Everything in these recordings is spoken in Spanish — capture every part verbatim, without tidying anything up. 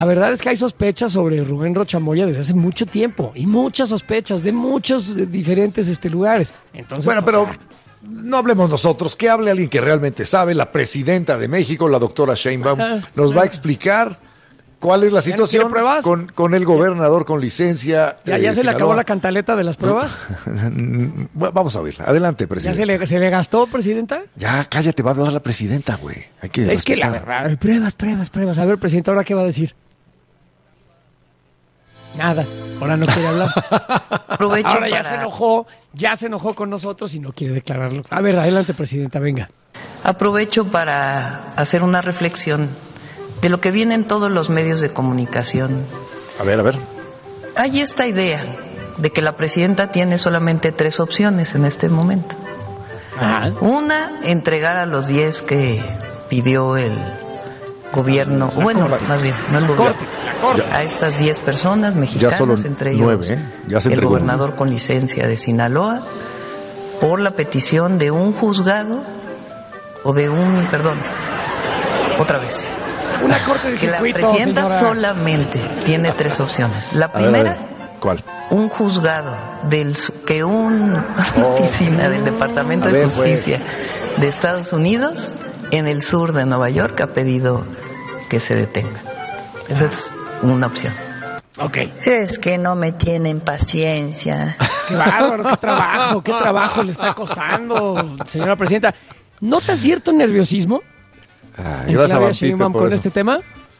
La verdad es que hay sospechas sobre Rubén Rocha Moya desde hace mucho tiempo y muchas sospechas de muchos diferentes este, lugares. Entonces, bueno, pero sea... no hablemos nosotros, que hable alguien que realmente sabe. La presidenta de México, la doctora Sheinbaum, nos va a explicar cuál es la situación no con, con el gobernador con licencia. ¿Ya, ya eh, se Sinaloa. Le acabó la cantaleta de las pruebas? Vamos a ver, adelante, presidenta. ¿Ya se le, se le gastó, presidenta? Ya, cállate, va a hablar la presidenta, güey. Hay que es respetar. que la verdad, pruebas, pruebas, pruebas. A ver, presidenta, ¿ahora qué va a decir? Nada, ahora no quiere hablar. Aprovecho ahora ya para... se enojó, ya se enojó con nosotros y no quiere declararlo. A ver, adelante, presidenta, venga. Aprovecho para hacer una reflexión de lo que viene en todos los medios de comunicación. A ver, a ver. Hay esta idea de que la presidenta tiene solamente tres opciones en este momento. Ajá. Una, entregar a los diez que pidió el gobierno, la bueno, corte. Más bien, no el la gobierno. Corte, la corte. A estas diez personas mexicanas, ya solo entre ellos nueve, ¿eh? Ya se el gobernador uno. Con licencia de Sinaloa, por la petición de un juzgado o de un, perdón, otra vez. Una corte de que circuito, la presidenta señora. Solamente tiene tres opciones. La primera, a ver, a ver. ¿Cuál? Un juzgado del que un, una oh. oficina del Departamento a de ver, Justicia pues. de Estados Unidos en el sur de Nueva York ha pedido que se detenga. Esa es una opción. Ok. Es que no me tienen paciencia. Qué bárbaro, qué trabajo, qué trabajo le está costando, señora presidenta. ¿Nota cierto nerviosismo? Ah, gracias, Claudia Sheinbaum con eso. Este tema?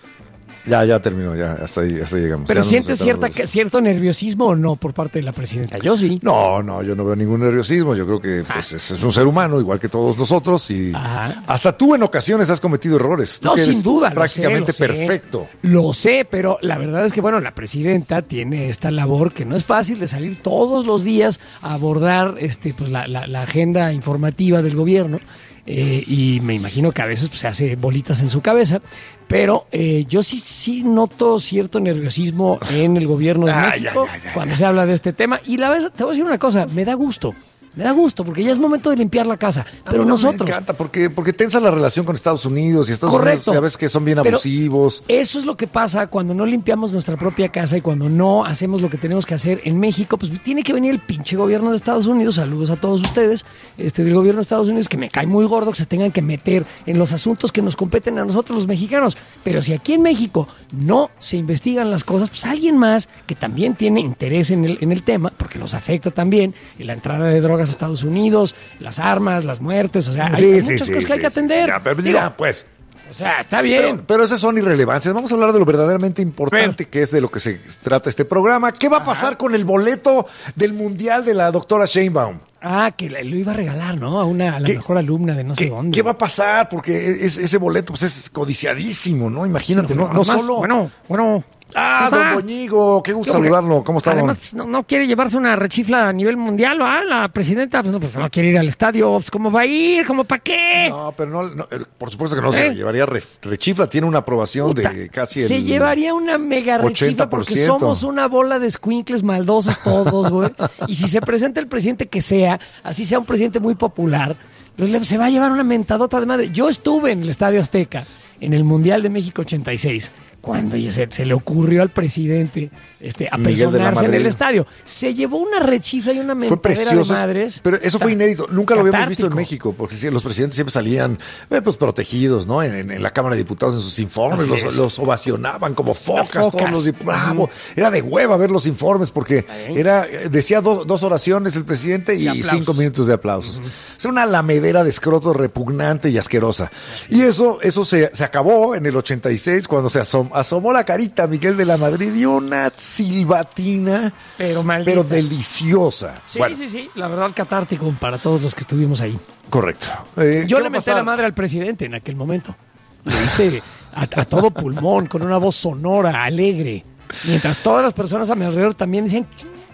Ya, ya terminó, ya, hasta ahí, hasta ahí llegamos. ¿Pero ya sientes cierta, cierto nerviosismo o no por parte de la presidenta? Yo sí. No, no, yo no veo ningún nerviosismo. Yo creo que pues, es, es un ser humano, igual que todos nosotros. Y Ajá. hasta tú en ocasiones has cometido errores. Tú no, que sin duda. Prácticamente lo sé, lo perfecto. Sé. Lo sé, pero la verdad es que, bueno, la presidenta tiene esta labor que no es fácil de salir todos los días a abordar este, pues, la, la, la agenda informativa del gobierno. Eh, y me imagino que a veces pues, se hace bolitas en su cabeza, pero eh, yo sí sí noto cierto nerviosismo en el gobierno de ah, México ya, ya, ya, cuando ya. se habla de este tema. Y la verdad, te voy a decir una cosa, me da gusto. Me da gusto, porque ya es momento de limpiar la casa. Pero no, nosotros... Me encanta, porque, porque tensa la relación con Estados Unidos y Estados Correcto. Unidos, ya ves que son bien abusivos. Pero eso es lo que pasa cuando no limpiamos nuestra propia casa y cuando no hacemos lo que tenemos que hacer en México. Pues tiene que venir el pinche gobierno de Estados Unidos. Saludos a todos ustedes, este del gobierno de Estados Unidos, que me cae muy gordo que se tengan que meter en los asuntos que nos competen a nosotros los mexicanos. Pero si aquí en México no se investigan las cosas, pues alguien más que también tiene interés en el, en el tema, porque nos afecta también en la entrada de drogas a Estados Unidos, las armas, las muertes, o sea, hay, sí, hay muchas sí, cosas sí, que hay que atender. Sí, sí, pero diga, Digo, pues. O sea, está bien. Pero, pero esas son irrelevancias. Vamos a hablar de lo verdaderamente importante, que es de lo que se trata este programa. ¿Qué va a pasar Ajá. con el boleto del Mundial de la doctora Sheinbaum? Ah, que lo iba a regalar, ¿no? A una a la mejor alumna de no sé ¿qué, dónde. ¿Qué va a pasar? Porque es, ese boleto pues es codiciadísimo, ¿no? Imagínate, no, no, no solo... Bueno, bueno... Ah, don Boñigo, qué gusto saludarlo. ¿Cómo está, Además, don? Pues, no, no quiere llevarse una rechifla a nivel mundial, ¿ah? La presidenta, pues no, pues no quiere ir al estadio. Pues, ¿cómo va a ir? ¿Cómo para qué? No, pero no, no, por supuesto que no ¿Eh? se llevaría re, rechifla. Tiene una aprobación Puta, de casi se el llevaría una mega rechifla porque somos una bola de escuincles maldosos todos, güey. Y si se presenta el presidente que sea, así sea un presidente muy popular, pues se va a llevar una mentadota de madre. Yo estuve en el Estadio Azteca, en el Mundial de México ochenta y seis. Cuando se, se le ocurrió al presidente este, apersonarse en el estadio. Se llevó una rechifla y una mentadera de madres. Pero eso fue inédito. Nunca lo habíamos visto en México, porque los presidentes siempre salían eh, pues protegidos, ¿no? En, en, en la Cámara de Diputados, en sus informes, los, los ovacionaban como focas, focas. todos los diputados. Bravo. Era de hueva ver los informes, porque ¿Sí? era decía dos, dos oraciones el presidente y, y cinco minutos de aplausos. Uh-huh. Es una lamedera de escroto repugnante y asquerosa. Así. Y eso, eso se, se acabó en el ochenta y seis, cuando se asomó. Asomó la carita Miguel de la Madrid y una silbatina, pero, pero deliciosa. Sí, bueno. sí, sí, la verdad catártico para todos los que estuvimos ahí. Correcto. Eh, Yo le metí la madre al presidente en aquel momento. Le hice a, a todo pulmón, con una voz sonora, alegre, mientras todas las personas a mi alrededor también decían...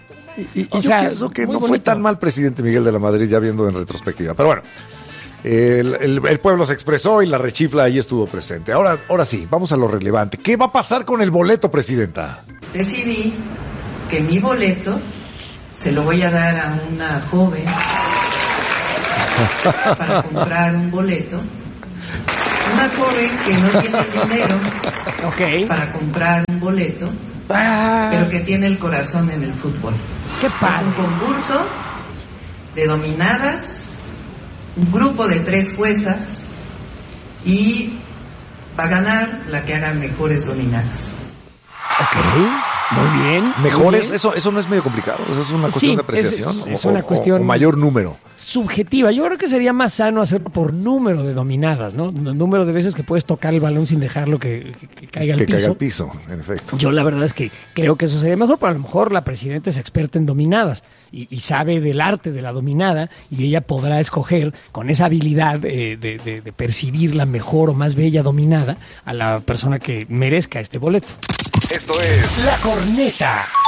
Y, y, o y sea, yo pienso que no bonito. fue tan mal presidente Miguel de la Madrid, ya viendo en retrospectiva. Pero bueno... El, el, el pueblo se expresó y la rechifla ahí estuvo presente. Ahora, ahora sí, vamos a lo relevante. ¿Qué va a pasar con el boleto, presidenta? Decidí que mi boleto se lo voy a dar a una joven para comprar un boleto. una joven que no tiene dinero okay. para comprar un boleto, ah. pero que tiene el corazón en el fútbol. ¡Qué padre! Es un concurso de dominadas, un grupo de tres juezas, y va a ganar la que haga mejores dominadas. Ok, muy bien. ¿Mejores? Muy bien. Eso, eso no es medio complicado. Eso es una cuestión sí, de apreciación. Es, es o, una cuestión. O, o mayor número. Subjetiva. Yo creo que sería más sano hacerlo por número de dominadas, ¿no? El número de veces que puedes tocar el balón sin dejarlo que, que, que caiga al que piso. Que caiga al piso, en efecto. Yo la verdad es que creo que eso sería mejor, pero a lo mejor la presidenta es experta en dominadas y, y sabe del arte de la dominada y ella podrá escoger con esa habilidad eh, de, de, de percibir la mejor o más bella dominada a la persona que merezca este boleto. Esto es La Corneta.